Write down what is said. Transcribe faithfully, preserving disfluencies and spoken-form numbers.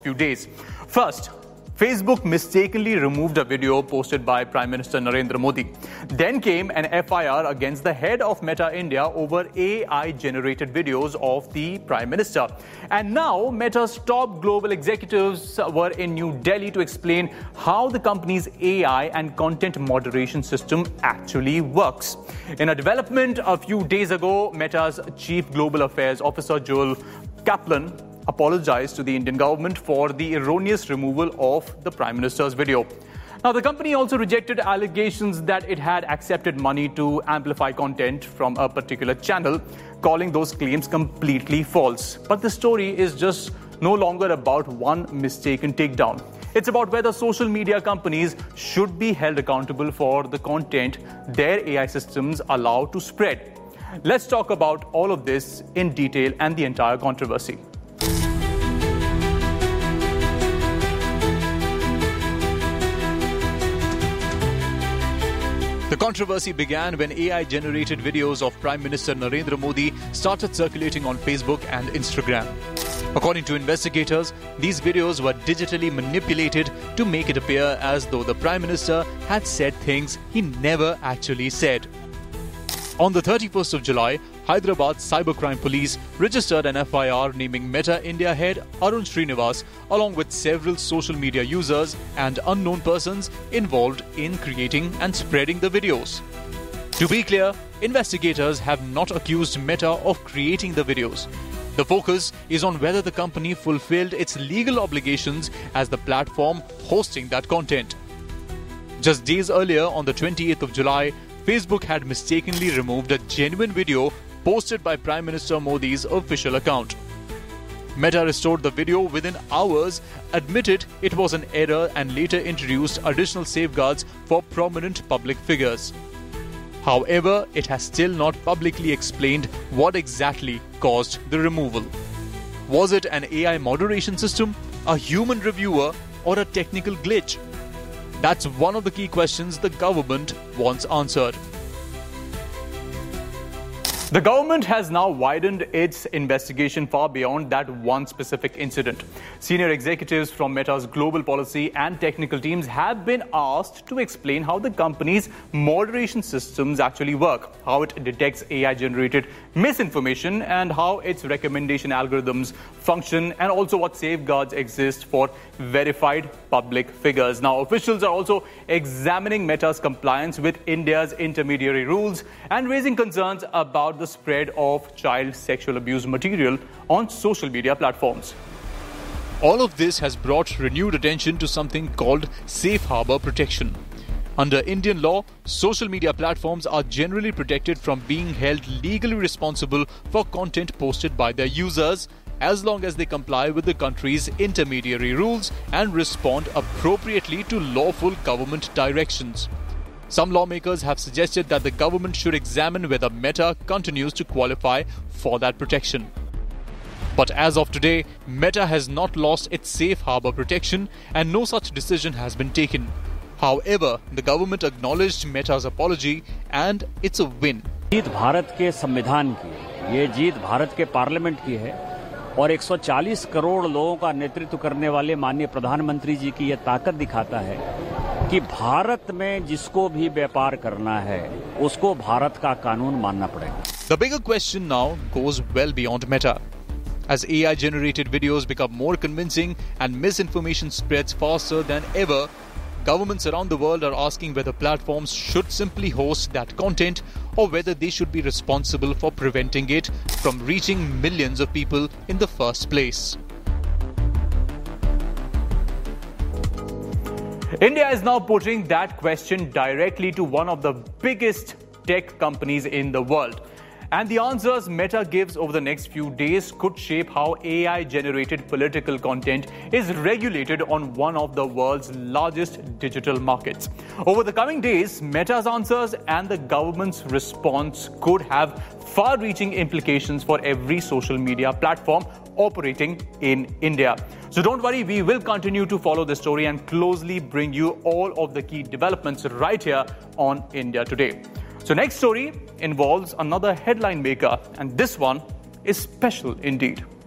Few days. First, Facebook mistakenly removed a video posted by Prime Minister Narendra Modi. Then came an F I R against the head of Meta India over A I-generated videos of the Prime Minister. And now, Meta's top global executives were in New Delhi to explain how the company's A I and content moderation system actually works. In a development a few days ago, Meta's Chief Global Affairs Officer Joel Kaplan apologized to the Indian government for the erroneous removal of the Prime Minister's video. Now, the company also rejected allegations that it had accepted money to amplify content from a particular channel, calling those claims completely false. But the story is just no longer about one mistaken takedown. It's about whether social media companies should be held accountable for the content their A I systems allow to spread. Let's talk about all of this in detail and the entire controversy. The controversy began when A I-generated videos of Prime Minister Narendra Modi started circulating on Facebook and Instagram. According to investigators, these videos were digitally manipulated to make it appear as though the Prime Minister had said things he never actually said. On the thirty-first of July, Hyderabad Cybercrime Police registered an F I R naming Meta India head Arun Srinivas along with several social media users and unknown persons involved in creating and spreading the videos. To be clear, investigators have not accused Meta of creating the videos. The focus is on whether the company fulfilled its legal obligations as the platform hosting that content. Just days earlier, on the twenty-eighth of July, Facebook had mistakenly removed a genuine video posted by Prime Minister Modi's official account. Meta restored the video within hours, admitted it was an error and later introduced additional safeguards for prominent public figures. However, it has still not publicly explained what exactly caused the removal. Was it an A I moderation system, a human reviewer, or a technical glitch? That's one of the key questions the government wants answered. The government has now widened its investigation far beyond that one specific incident. Senior executives from Meta's global policy and technical teams have been asked to explain how the company's moderation systems actually work, how it detects A I-generated misinformation, and how its recommendation algorithms function, and also what safeguards exist for verified public figures. Now, officials are also examining Meta's compliance with India's intermediary rules and raising concerns about the spread of child sexual abuse material on social media platforms. All of this has brought renewed attention to something called safe harbor protection. Under Indian law, social media platforms are generally protected from being held legally responsible for content posted by their users, as long as they comply with the country's intermediary rules and respond appropriately to lawful government directions. Some lawmakers have suggested that the government should examine whether Meta continues to qualify for that protection. But as of today, Meta has not lost its safe harbor protection and no such decision has been taken. However, the government acknowledged Meta's apology and it's a win. जीत भारत के संविधान की, ये जीत भारत के parliament की है और एक सौ चालीस करोड़ लोगों का नेतृत्व करने वाले माननीय प्रधानमंत्री जी की ये ताकत दिखाता है कि भारत में जिसको भी व्यापार करना है उसको भारत का कानून मानना पड़ेगा. The bigger question now goes well beyond Meta. As A I-generated videos become more convincing and misinformation spreads faster than ever, governments around the world are asking whether platforms should simply host that content or whether they should be responsible for preventing it from reaching millions of people in the first place. India is now putting that question directly to one of the biggest tech companies in the world. And the answers Meta gives over the next few days could shape how A I-generated political content is regulated on one of the world's largest digital markets. Over the coming days, Meta's answers and the government's response could have far-reaching implications for every social media platform operating in India. So don't worry, we will continue to follow the story and closely bring you all of the key developments right here on India Today. So next story involves another headline maker, and this one is special indeed.